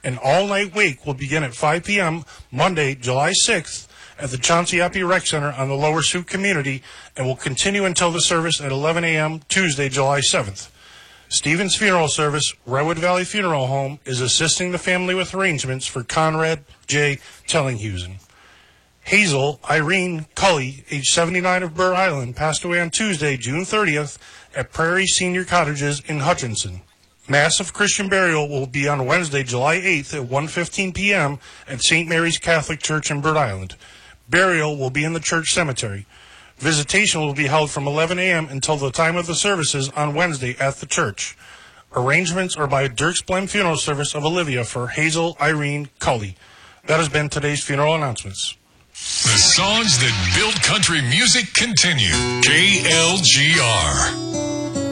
An all-night wake will begin at 5 p.m. Monday, July 6th at the Chauncey Appy Rec Center on the Lower Sioux community and will continue until the service at 11 a.m. Tuesday, July 7th. Stevens Funeral Service, Redwood Valley Funeral Home, is assisting the family with arrangements for Conrad J. Tellinghusen. Hazel Irene Cully, age 79 of Burr Island, passed away on Tuesday, June 30th at Prairie Senior Cottages in Hutchinson. Mass of Christian burial will be on Wednesday, July 8th at 1:15 p.m. at St. Mary's Catholic Church in Bird Island. Burial will be in the church cemetery. Visitation will be held from 11 a.m. until the time of the services on Wednesday at the church. Arrangements are by Dirk's Blend Funeral Service of Olivia for Hazel Irene Cully. That has been today's funeral announcements. The songs that build country music continue. KLGR.